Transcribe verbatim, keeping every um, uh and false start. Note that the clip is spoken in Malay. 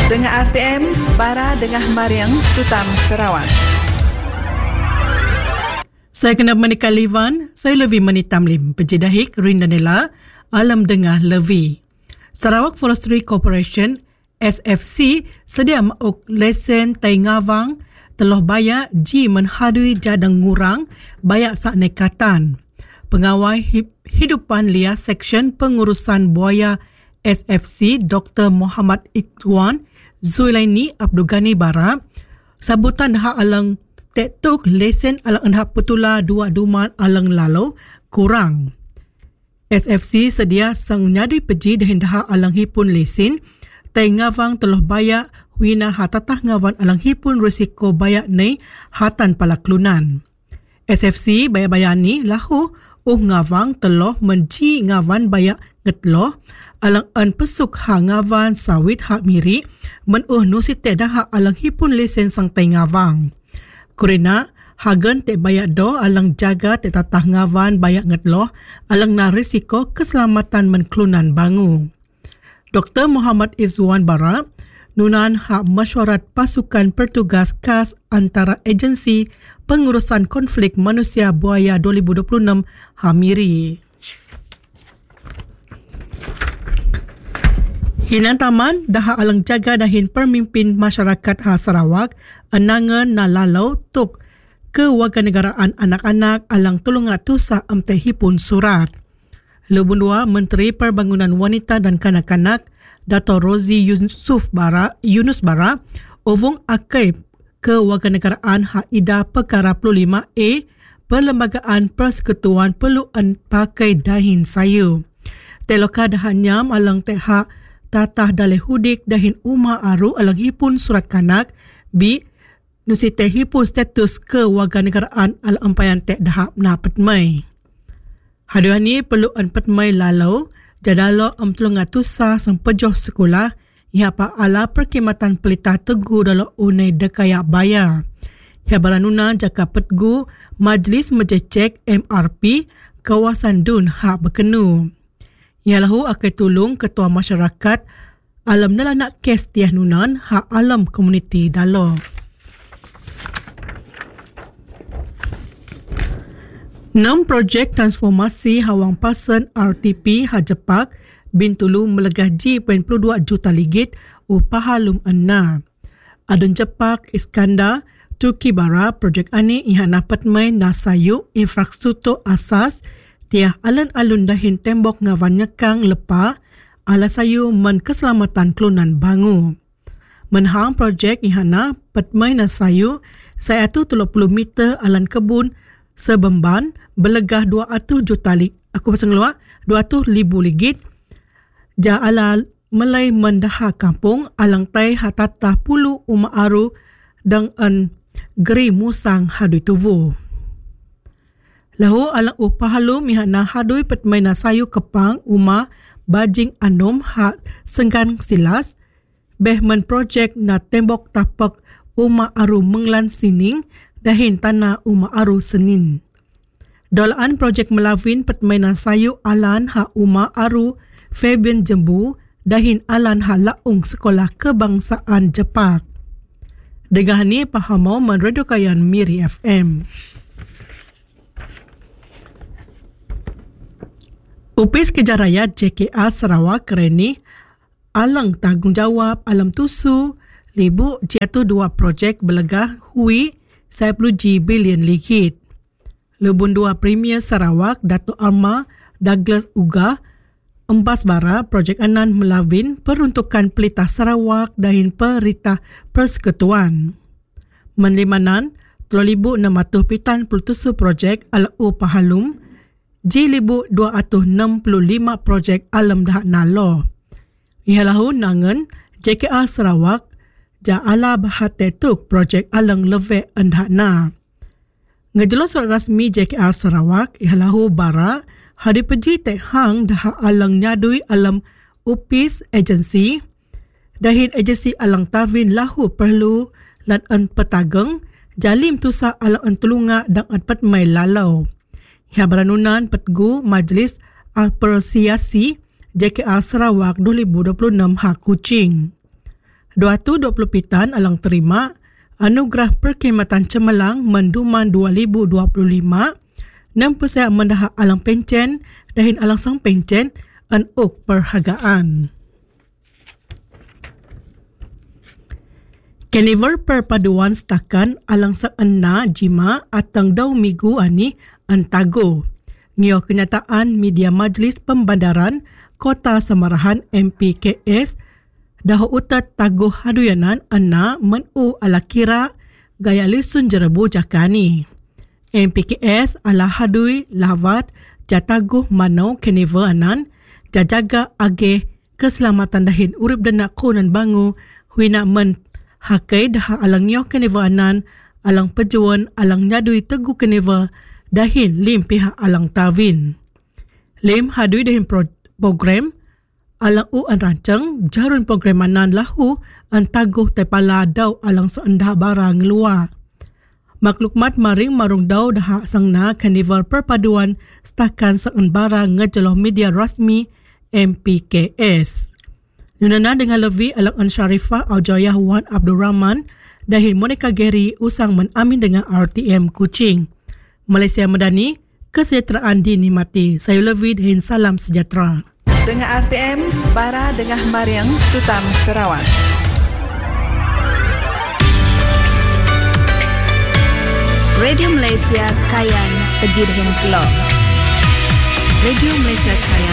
Dengar R T M, Bara Dengah Mariang, Tutam Sarawak. Saya kena menikah Livan, saya lebih menitam lim. Pejidahik Rindanela, alam dengah levi. Sarawak Forestry Corporation, S F C, sedia mauk lesen tai ngawang, telah bayar ji menhadui jadang ngurang, bayak sak nekatan. Pengawai hidupan liar Seksyen Pengurusan Buaya S F C, Doktor Muhammad Ikhwan Zulaini Abdul Ghani Bara, sabutan dah alang tektok lesen alang enhak petula dua duman alang lalu kurang. S F C sedia sang nyadi peji dahin dah alang hipun lesen, tai ngawang telah bayak wina hatatah ngawan alang hipun risiko bayak nei hatan palaklunan. S F C bayak-bayani lahu uh ngawang telah menji ngawan bayak ngetloh alang an pesuk ha ngawan sawit hak miri men uh nusite dah hak alang hipun lesen sang tai ngawang. Kurina hagen te bayak do alang jaga te tatah ngawan bayak ngetloh alang na risiko keselamatan menklunan bangu. Doktor Muhammad Ikhwan Bara nunan hak mesyuarat pasukan pertugas khas antara agensi pengurusan konflik manusia buaya dua ribu dua puluh enam Hamiri. Hinan taman dah alang jaga dahin pemimpin masyarakat ha Sarawak anangan na lalau tuk kewarganegaraan anak-anak alang tulungat tusa amte hipun surat. Lebun dua Menteri Perbangunan Wanita dan Kanak-kanak Dato' Rozi Yusuf Bara, Yunus Bara ovong akai kewarganegaraan ha ida perkara puluh lima A Perlembagaan Persekutuan Perluan Pakai Dahin Sayu. Teloka dah nyam alang teha tatah dalih hudik dahin umma aru alang hipun surat kanak bi nusite hipun status kewarganegaraan alang empayan tek dahap na petmai. Haduan ni perlu an petmai lalau jadalo am tulungatusa sang pejoh sekolah ihapa ala perkhidmatan pelitah tegu dalam unai dekaya bayar. Hiabaranuna jaka petgu Majlis Mejecek M R P kawasan Dun hak berkenu. Ialahu akan tolong ketua masyarakat alam nelanak kes tiah nunan hak alam komuniti dalo. Enam projek transformasi Hawang Pasen R T P Hajepak Bintulu melegah G dua puluh dua juta ringgit upah halum enna. Adun Jepak Iskandar Turki Bara projek ani iha napat mai nasayu infrastruktur asas tiah alun-alun dahin tembok ngawan nyekang lepa ala sayu men keselamatan kelunan bangu. Menhang projek ihana petmai nasayu saya tu tiga puluh meter alan kebun sebemban belegah dua ratus juta lig aku pasang luar dua ratus ribu ringgit ja ala melai mendaha kampung alang tai hatata pulu umat aru dang an geri musang hadui tuvu. Lahu alang upah halu mihana hadui petmai nasayu kepang uma bajing anom hak senggan silas beh men projek na tembok tapak uma aru menglan sining dahin tanah uma aru senin. Dolaan projek melawin petmai nasayu alan hak uma aru Fabian Jembu dahin alan hak laung sekolah kebangsaan Jepak. Degah ni pahamau menredokayan Miri F M. Upis Kejaraya J K A Sarawak kereni alang tanggungjawab alam tusu libu jatuh dua projek belegah hui sepuluh bilion ringgit. Lebun dua Premier Sarawak Dato' Arma Douglas Uga Embas Bara projek anan melawin peruntukan pelitah Sarawak dahin perintah persekutuan. Menlimanan tiga ribu enam ratus pitan puluh tujuh projek ala upah halum J ribu dua ratus enam puluh lima projek alam dah nalo. Ialahu nangan J K A Sarawak ja ala bahate tuk projek alang leve endah na. Ngejelas surat rasmi J K A Sarawak ialahu bara hari peji te hang dah alang nyadui alam upis agensi dahin agensi alang tawin lahu perlu lan an petageng jalim tusa alang an tulunga dang an petmai lalau. Hiabaranunan petgu Majlis Apresiasi J K A Sarawak dua ribu dua puluh enam hak Kuching. dua ratus dua puluh pitan alang terima Anugerah Perkhidmatan Cemerlang Menduman dua ribu dua puluh lima. enam persen mendahat alang pencen dahin alang sang pencen anuk perhargaan. Carnival Perpaduan Setakan alang sang ena jima atang dau minggu ani antago. Ngio kenyataan media Majlis Pembandaran Kota Samarahan M P K S dah utat taguh haduyanan ena menu ala kira gaya lisun jerebu jakani. M P K S ala hadui lawat jataguh manau Carnival anan jajaga age keselamatan dahin urip dan nak konan bangu huina men hakai dah alang nyoh Carnival anan alang pejuan alang nyadui teguh Carnival dahin lim pihak alang tawin. Lim hadui dahin pro, program alang u an rancang jarun program anan lahu an taguh tepala dau alang seendah barang luar. Maklukmat maring marung dau dah sangna Carnival Perpaduan Setakan Seen Barang ngejeloh media rasmi M P K S. Yunana dengan lebih alang an Syarifah Aujayah Wan Abdul Rahman dahin Monica Gary usang menamin dengan R T M Kuching. Malaysia Madani, kesejahteraan dinikmati. Saya lebih dahin salam sejahtera. Dengan R T M, Bara dengan Mariang Tutam Sarawak. Radio Malaysia Kayan Pejidahin Kelab. Radio Malaysia Kayan